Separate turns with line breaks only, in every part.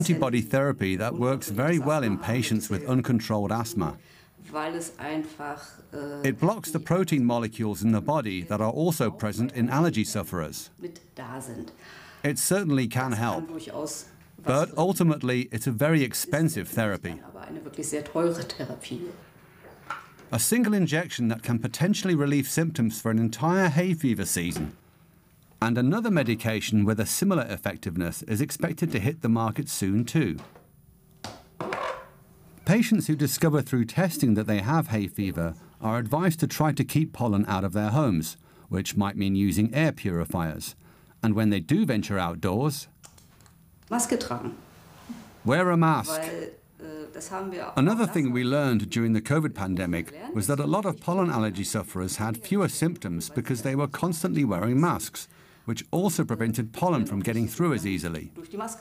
Antibody therapy that works very well in patients with uncontrolled asthma. It blocks the protein molecules in the body that are also present in allergy sufferers. It certainly can help, but ultimately it's a very expensive therapy. A single injection that can potentially relieve symptoms for an entire hay fever season. And another medication with a similar effectiveness is expected to hit the market soon too. Patients who discover through testing that they have hay fever are advised to try to keep pollen out of their homes, which might mean using air purifiers. And when they do venture outdoors, wear a mask. Another thing we learned during the COVID pandemic was that a lot of pollen allergy sufferers had fewer symptoms because they were constantly wearing masks, which also prevented pollen from getting through as easily.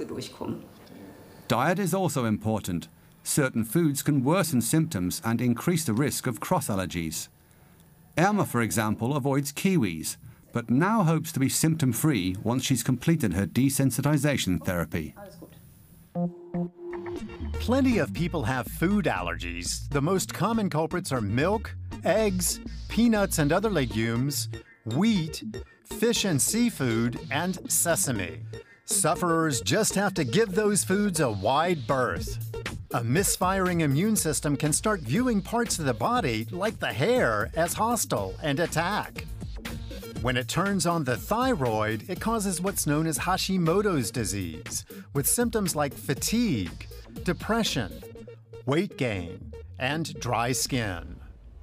Diet is also important. Certain foods can worsen symptoms and increase the risk of cross allergies. Irma, for example, avoids kiwis, but now hopes to be symptom-free once she's completed her desensitization therapy.
Plenty of people have food allergies. The most common culprits are milk, eggs, peanuts and other legumes, wheat, fish and seafood, and sesame. Sufferers just have to give those foods a wide berth. A misfiring immune system can start viewing parts of the body, like the hair, as hostile and attack. When it turns on the thyroid, it causes what's known as Hashimoto's disease, with symptoms like fatigue, depression, weight gain, and dry skin.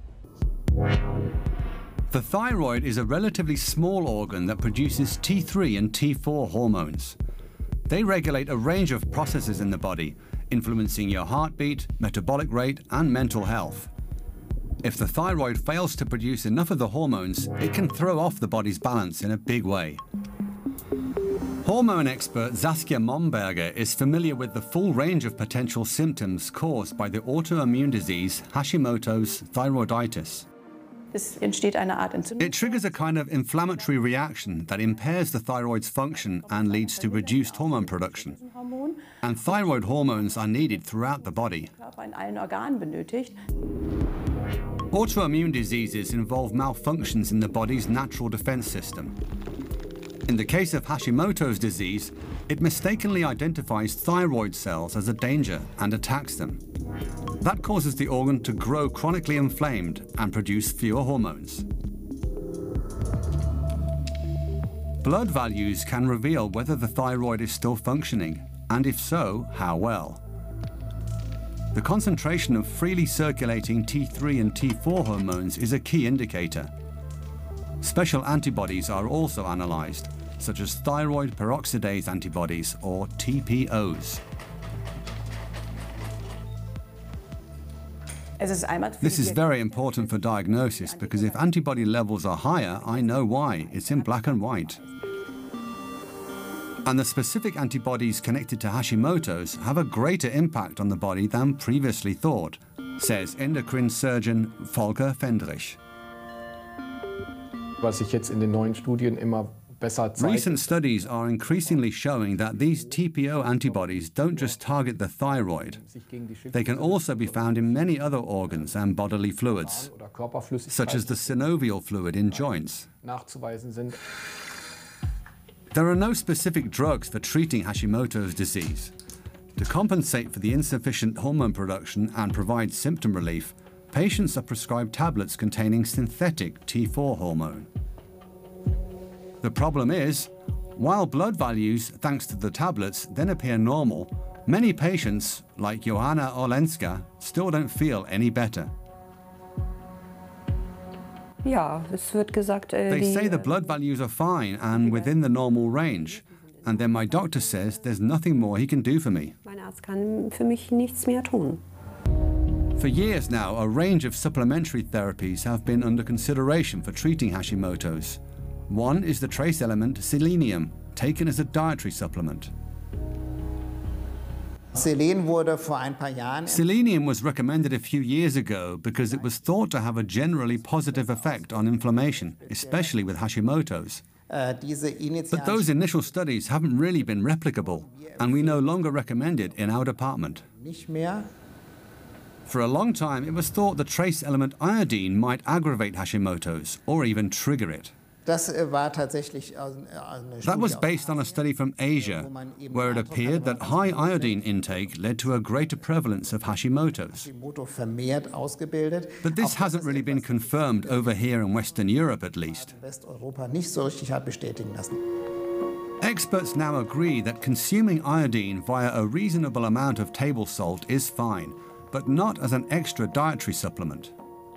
The thyroid is a relatively small organ that produces T3 and T4 hormones. They regulate a range of processes in the body, influencing your heartbeat, metabolic rate, and mental health. If the thyroid fails to produce enough of the hormones, it can throw off the body's balance in a big way. Hormone expert Saskia Momberger is familiar with the full range of potential symptoms caused by the autoimmune disease Hashimoto's thyroiditis. It triggers a kind of inflammatory reaction that impairs the thyroid's function and leads to reduced hormone production. And thyroid hormones are needed throughout the body. Autoimmune diseases involve malfunctions in the body's natural defense system. In the case of Hashimoto's disease, it mistakenly identifies thyroid cells as a danger and attacks them. That causes the organ to grow chronically inflamed and produce fewer hormones. Blood values can reveal whether the thyroid is still functioning, and if so, how well. The concentration of freely circulating T3 and T4 hormones is a key indicator. Special antibodies are also analyzed, such as thyroid peroxidase antibodies, or TPOs. This is very important for diagnosis because if antibody levels are higher, I know why. It's in black and white. And the specific antibodies connected to Hashimoto's have a greater impact on the body than previously thought, says endocrine surgeon Volker Fendrich. Recent studies are increasingly showing that these TPO antibodies don't just target the thyroid. They can also be found in many other organs and bodily fluids, such as the synovial fluid in joints. There are no specific drugs for treating Hashimoto's disease. To compensate for the insufficient hormone production and provide symptom relief, patients are prescribed tablets containing synthetic T4 hormone. The problem is, while blood values, thanks to the tablets, then appear normal, many patients, like Johanna Orlenska, still don't feel any better. They say the blood values are fine and within the normal range, and then my doctor says there's nothing more he can do for me. For years now, a range of supplementary therapies have been under consideration for treating Hashimoto's. One is the trace element selenium, taken as a dietary supplement. Selenium was recommended a few years ago because it was thought to have a generally positive effect on inflammation, especially with Hashimoto's. But those initial studies haven't really been replicable, and we no longer recommend it in our department. For a long time, it was thought the trace element iodine might aggravate Hashimoto's or even trigger it. That was based on a study from Asia, where it appeared that high iodine intake led to a greater prevalence of Hashimoto's. But this hasn't really been confirmed over here in Western Europe, at least. Experts now agree that consuming iodine via a reasonable amount of table salt is fine, but not as an extra dietary supplement.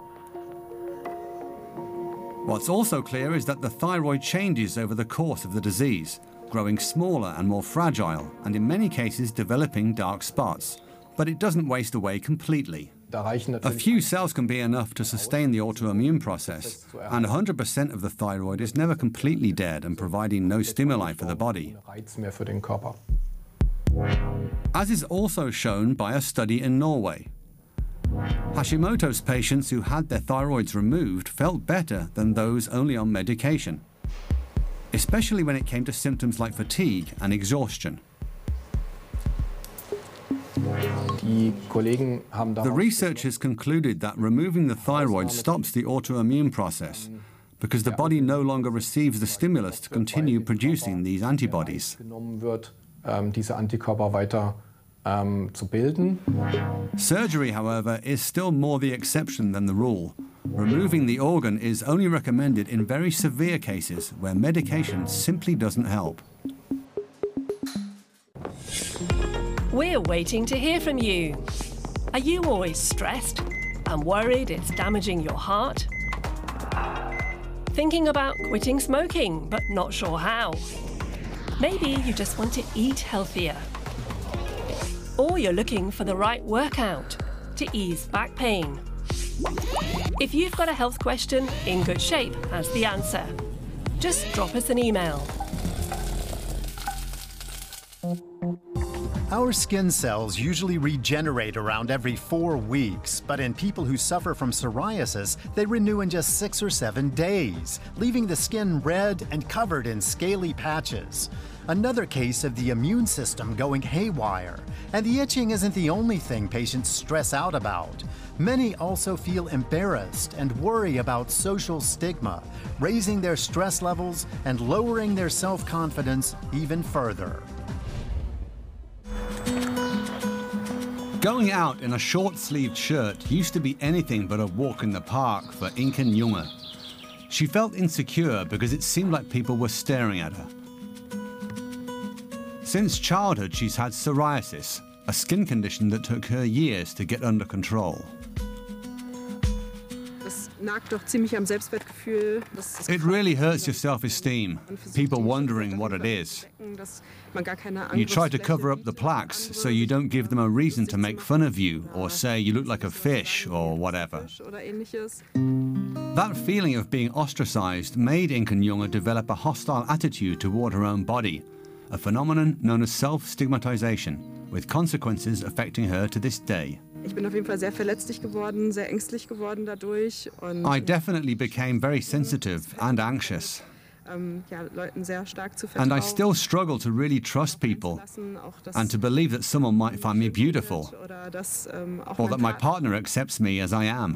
What's also clear is that the thyroid changes over the course of the disease, growing smaller and more fragile, and in many cases developing dark spots. But it doesn't waste away completely. A few cells can be enough to sustain the autoimmune process, and 100% of the thyroid is never completely dead and providing no stimuli for the body. As is also shown by a study in Norway. Hashimoto's patients who had their thyroids removed felt better than those only on medication, especially when it came to symptoms like fatigue and exhaustion. The researchers concluded that removing the thyroid stops the autoimmune process because the body no longer receives the stimulus to continue producing these antibodies. Surgery, however, is still more the exception than the rule. Removing the organ is only recommended in very severe cases where medication simply doesn't help.
We're waiting to hear from you. Are you always stressed and worried it's damaging your heart? Thinking about quitting smoking, but not sure how? Maybe you just want to eat healthier. Or you're looking for the right workout to ease back pain. If you've got a health question, In Good Shape has the answer. Just drop us an email.
Our skin cells usually regenerate around every 4 weeks, but in people who suffer from psoriasis, they renew in just 6 or 7 days, leaving the skin red and covered in scaly patches. Another case of the immune system going haywire. And the itching isn't the only thing patients stress out about. Many also feel embarrassed and worry about social stigma, raising their stress levels and lowering their self-confidence even further.
Going out in a short-sleeved shirt used to be anything but a walk in the park for Inken Junge. She felt insecure because it seemed like people were staring at her. Since childhood, she's had psoriasis, a skin condition that took her years to get under control. It really hurts your self-esteem, people wondering what it is. You try to cover up the plaques so you don't give them a reason to make fun of you or say you look like a fish or whatever. That feeling of being ostracized made Inken Junge develop a hostile attitude toward her own body, a phenomenon known as self-stigmatization, with consequences affecting her to this day. I definitely became very sensitive and anxious. And I still struggle to really trust people and to believe that someone might find me beautiful or that my partner accepts me as I am.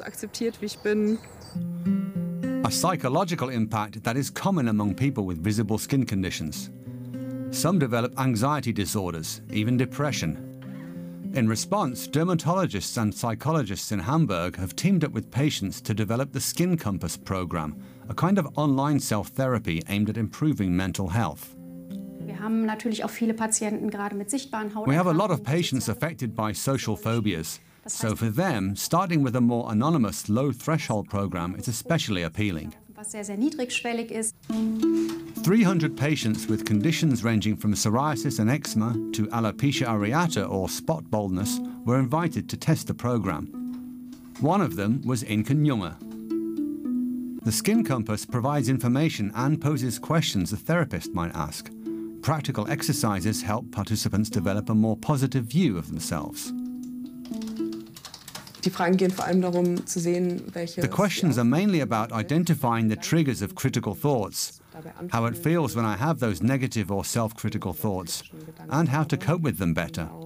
A psychological impact that is common among people with visible skin conditions. Some develop anxiety disorders, even depression. In response, dermatologists and psychologists in Hamburg have teamed up with patients to develop the Skin Compass program, a kind of online self-therapy aimed at improving mental health. We have a lot of patients affected by social phobias, so for them, starting with a more anonymous, low-threshold program is especially appealing. 300 patients with conditions ranging from psoriasis and eczema to alopecia areata or spot baldness were invited to test the program. One of them was Inken Junge. The Skin Compass provides information and poses questions a therapist might ask. Practical exercises help participants develop a more positive view of themselves.
Die Fragen gehen vor allem darum zu sehen, welche
The questions are mainly about identifying the triggers of critical thoughts, how it feels when I have those negative or self-critical thoughts, and how to cope with them better.